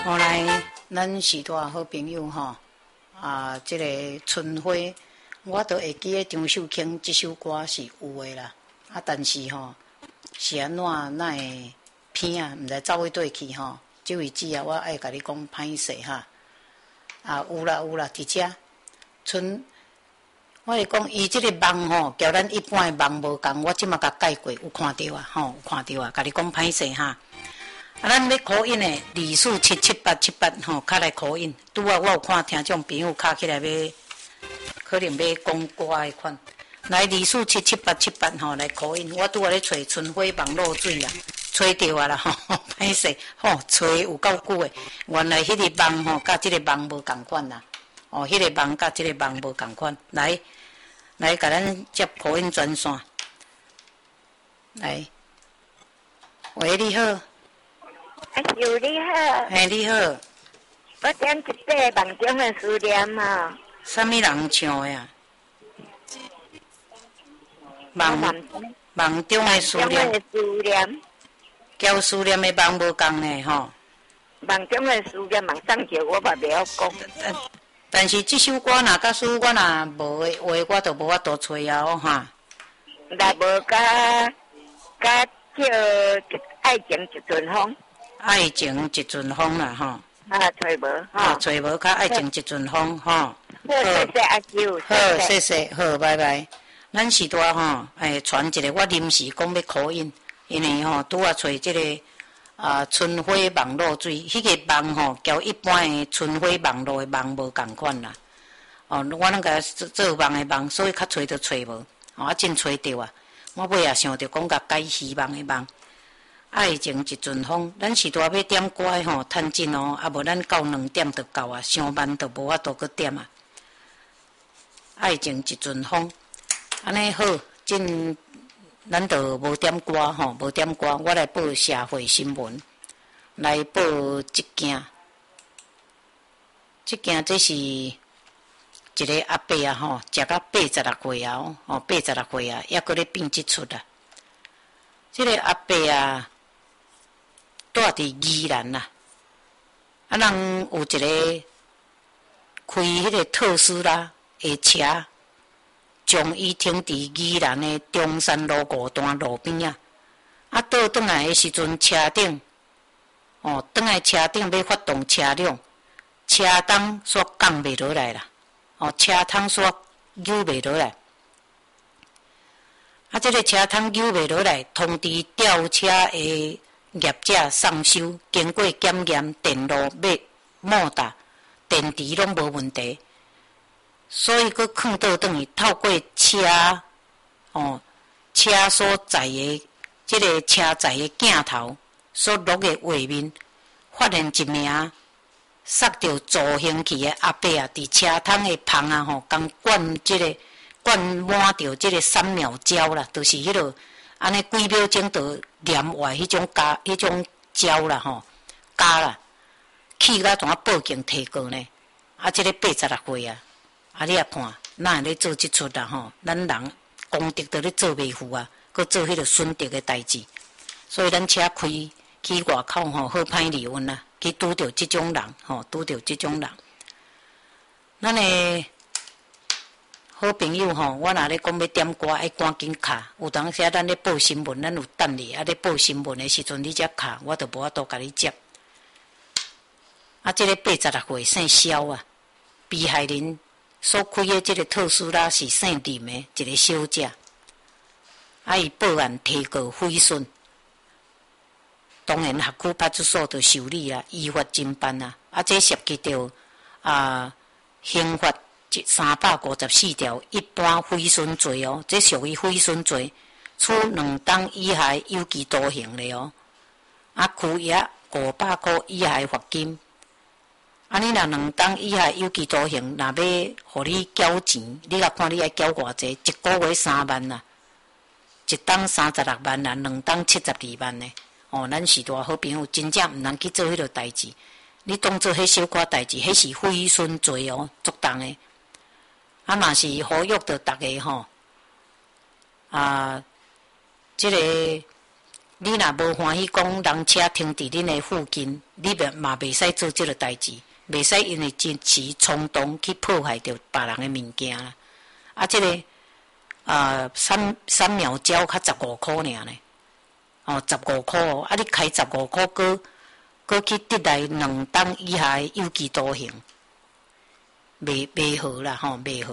后来，咱许多好朋友吼，这个春花，我都会记得张秀卿这首歌是有的啦。但是吼，是安怎那会偏啊？毋知走去对去吼。这位姊啊，我爱甲你讲歹势哈。有啦，伫遮我是讲，伊即个梦吼，交咱一般的梦无共，我即马甲改过，有看到啊，有看到啊，甲你讲歹势哈。咱要考印的2477878吼，较来考印。拄啊，我有看听众朋友敲起来要，可能要讲歌的款。来2477878吼，来考印。我拄啊咧找春花网络水啦，找着啊啦吼，歹势吼，找有够久的。原来迄个梦吼，甲即个梦无共款啦。迄个梦甲即个梦无共款。来，甲咱接考印专线。来，喂，你好。 有你好， 你好。 我点一块梦中的思念吼。 啥物人唱的啊？梦中的思念。交思念的梦无共呢吼。 梦中的思念，梦上桥我嘛袂晓讲。 但是这首歌若假使我若无的话，我就无法度找啊哈。 若无甲叫爱情一阵风。 爱情一阵风啦吼。 找无吼。 找无较爱情一阵风吼。好， 谢谢阿舅。 好，谢谢，好，拜拜。咱时代吼，传一个我临时讲要考印，因为吼拄啊找即个春花网络水，迄个梦吼，交一般的春花网络的梦无共款啦。我拢甲做梦的梦，所以较找无，真找着啊。我尾也想着讲甲改希望的梦。爱情一阵风，咱时代要点歌的吼，趁紧哦，无咱到2点就到啊，上班就无法度去点啊。爱情一阵风，安尼好，咱就无点歌吼，无点歌，我来报社会新闻，来报一件。这是一个阿伯啊吼，食到86岁啊，86岁啊，还搁咧变即出啊。这个阿伯啊。住伫宜兰啦，人有一个开迄个特斯拉的车，将伊停伫宜兰的中山路5段路边啊。倒转来的时阵，车顶转来车顶要发动车辆，车灯煞降袂落来啦，车窗煞扭袂落来。这个车窗扭袂落来，通知吊车的业者送修，经过检验，电路莫达，电池拢无问题，所以佮放倒转去，透过车所载的这个车载的镜头所录的画面，发现一名塞着助行器的阿伯啊，伫车窗的旁啊刚灌满着这个3秒胶啦，就是迄落。安尼几秒钟就黏坏迄种胶啦胶啦，气甲怎报警提告呢？这个86岁啊，你也看，哪会咧做即出啦咱人功德都咧做袂赴啊，佮做迄个损德的代志，所以咱车开去外口好歹离运啊，去拄着即种人拄着即种人，咱诶。好朋友我若咧讲要点歌，爱赶紧卡。有当时咱咧报新闻，咱有等你，咧报新闻的时阵，你才卡，我就无法度甲你接。这个86岁姓肖啊，被害人所开的这个特斯拉是姓林的一个小姐，伊报案提告毁损，当然辖区派出所就受理啦，依法侦办啊。这涉及到刑法。354条一般毁损罪这属于毁损罪，处2档以下有期徒刑的拘役500块以下罚金。你若2档以下有期徒刑，若要互你缴钱，你甲看你爱缴偌济？1个月3万啦，1档36万啦，2档72万呢。咱是大好朋友，真正毋通去做迄个代志。你当做迄小可代志，迄是毁损罪足重的。嘛是呼吁着大家这个你若无欢喜讲人车停伫恁的附近，你嘛袂使做即个代志，袂使因为一时冲动去破坏着别人的物件啦。啊，即个三秒胶较15箍尔呢，哦，15箍哦，啊，你开15箍，搁去得来2档以下的有期徒刑，袂好啦吼，袂好。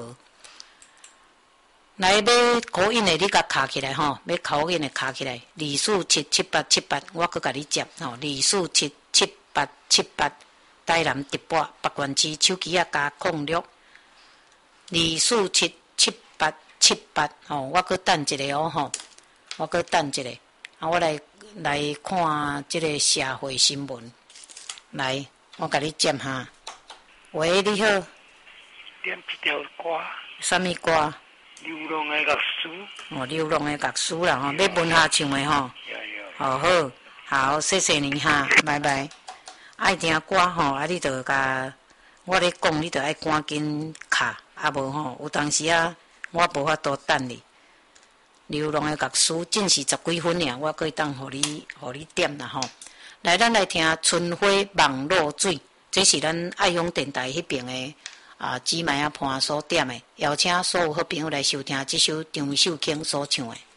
来要考印的，你甲卡起来吼，要考印的卡起来，24777878，我搁甲你接吼，24777878，台南直播北关区手机啊加0624777878，吼，我搁等一个哦吼，我搁等一个，啊，我来看即个社会新闻，来，我甲你接哈。喂，你好。 点一条歌。 什么歌？ 流浪的乐书。 哦，流浪的乐书啦吼，要问下唱的吼。哦好，谢谢你哈，拜拜。爱听歌吼，啊，你着甲我咧讲，你着爱赶紧卡，啊无吼，有当时啊，我无法度等你。流浪的乐书正是10几分尔，我可以当互你点啦吼。来，咱来听春花望落水，这是咱爱乡电台迄边的。姊妹啊，伴所点的，邀请所有好朋友来收听这首张秀卿所唱的。